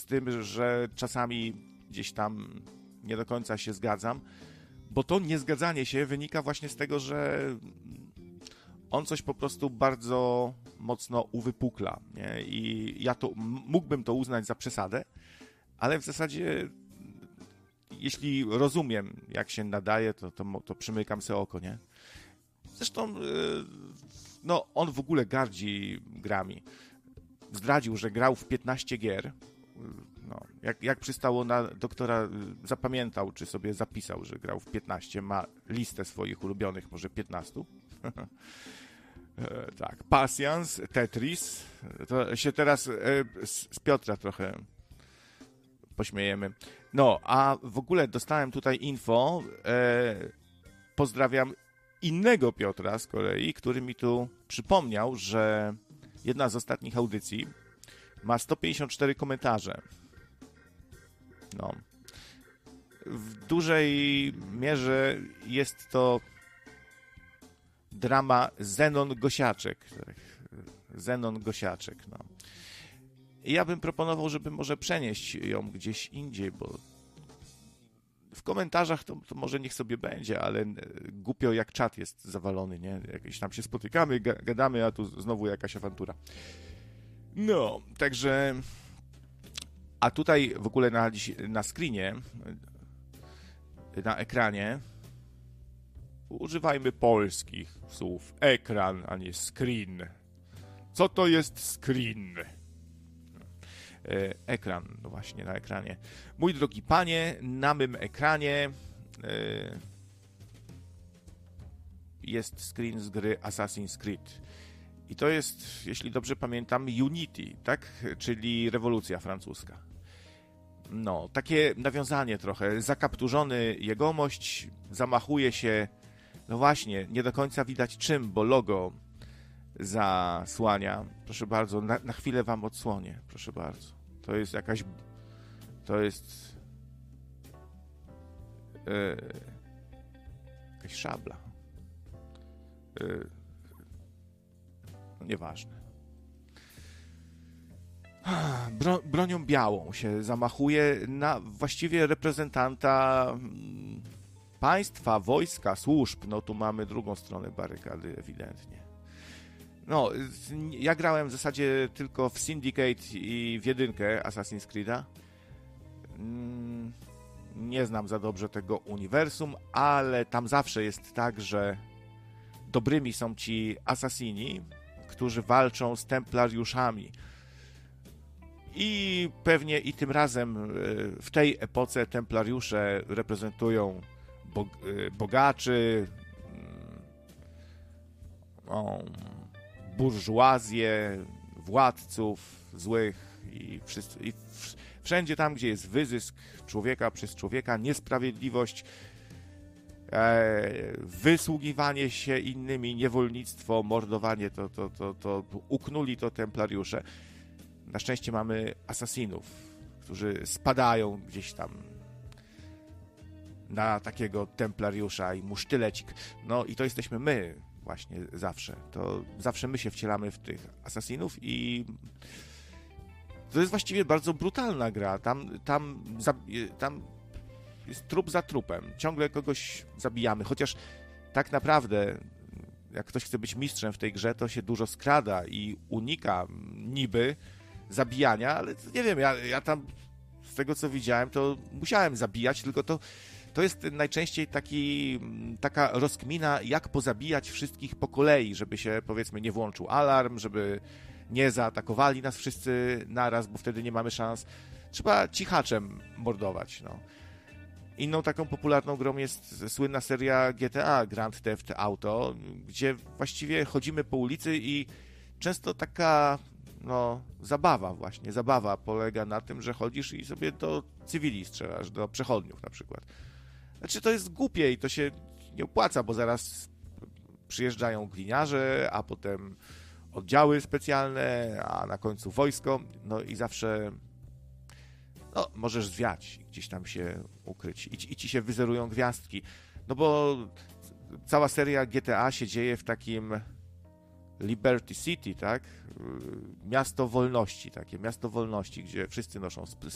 tym, że czasami gdzieś tam nie do końca się zgadzam, bo to niezgadzanie się wynika właśnie z tego, że on coś po prostu bardzo mocno uwypukla, nie? I ja to mógłbym to uznać za przesadę, ale w zasadzie jeśli rozumiem, jak się nadaje, to przymykam sobie oko, nie? Zresztą no, on w ogóle gardzi grami. Zdradził, że grał w 15 gier. No, jak przystało na doktora, zapamiętał, czy sobie zapisał, że grał w 15, ma listę swoich ulubionych, może 15. Tak, Pasjans, Tetris. To się teraz z Piotra trochę pośmiejemy. No, a w ogóle dostałem tutaj info. Pozdrawiam innego Piotra z kolei, który mi tu przypomniał, że jedna z ostatnich audycji ma 154 komentarze. No. W dużej mierze jest to drama Zenon Gosiaczek. Zenon Gosiaczek, no. I ja bym proponował, żeby może przenieść ją gdzieś indziej, bo w komentarzach to może niech sobie będzie, ale głupio jak czat jest zawalony, nie? Jakieś tam się spotykamy, gadamy, a tu znowu jakaś awantura. No, także... A tutaj w ogóle na screenie, na ekranie, używajmy polskich słów. Ekran, a nie screen. Co to jest screen? Ekran, no właśnie, na ekranie. Mój drogi panie, na mym ekranie jest screen z gry Assassin's Creed. I to jest, jeśli dobrze pamiętam, Unity, tak? Czyli rewolucja francuska. No, takie nawiązanie trochę. Zakapturzony jegomość zamachuje się, no właśnie, nie do końca widać czym, bo logo zasłania. Proszę bardzo, na chwilę wam odsłonię, proszę bardzo. To jest jakaś... To jest... jakaś szabla. No nieważne. Bronią białą się zamachuje na właściwie reprezentanta państwa, wojska, służb. No tu mamy drugą stronę barykady ewidentnie. No, ja grałem w zasadzie tylko w Syndicate i w jedynkę Assassin's Creed'a. Nie znam za dobrze tego uniwersum, ale tam zawsze jest tak, że dobrymi są ci asasini, którzy walczą z templariuszami. I pewnie i tym razem w tej epoce templariusze reprezentują bogaczy, burżuazję, władców złych i wszędzie tam, gdzie jest wyzysk człowieka przez człowieka, niesprawiedliwość, wysługiwanie się innymi, niewolnictwo, mordowanie, to uknuli to templariusze. Na szczęście mamy asasinów, którzy spadają gdzieś tam na takiego templariusza i mu sztylecik. No i to jesteśmy my właśnie zawsze. To zawsze my się wcielamy w tych asasinów i to jest właściwie bardzo brutalna gra. Tam jest trup za trupem. Ciągle kogoś zabijamy, chociaż tak naprawdę jak ktoś chce być mistrzem w tej grze, to się dużo skrada i unika niby zabijania, ale nie wiem, ja tam z tego co widziałem, to musiałem zabijać, tylko to jest najczęściej taka rozkmina, jak pozabijać wszystkich po kolei, żeby się, powiedzmy, nie włączył alarm, żeby nie zaatakowali nas wszyscy naraz, bo wtedy nie mamy szans. Trzeba cichaczem mordować, no. Inną taką popularną grą jest słynna seria GTA, Grand Theft Auto, gdzie właściwie chodzimy po ulicy i często taka zabawa polega na tym, że chodzisz i sobie do cywili strzelasz, do przechodniów na przykład. Znaczy to jest głupie i to się nie opłaca, bo zaraz przyjeżdżają gliniarze, a potem oddziały specjalne, a na końcu wojsko, no i zawsze możesz zwiać, gdzieś tam się ukryć i ci się wyzerują gwiazdki, no bo cała seria GTA się dzieje w takim Liberty City, tak? Miasto wolności, gdzie wszyscy noszą